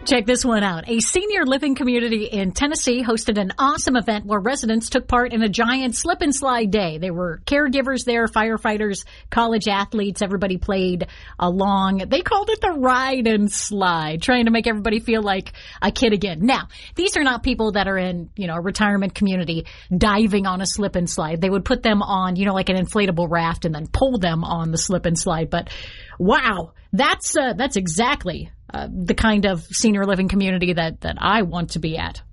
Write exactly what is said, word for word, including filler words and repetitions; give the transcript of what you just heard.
Check this one out. A senior living community in Tennessee hosted an awesome event where residents took part in a giant slip and slide day. There were caregivers there, firefighters, college athletes. Everybody played along. They called it the ride and slide, trying to make everybody feel like a kid again. Now, these are not people that are in, you know, a retirement community diving on a slip and slide. They would put them on, you know, like an inflatable raft and then pull them on the slip and slide. But wow, that's uh, that's exactly Uh, the kind of senior living community that, that I want to be at.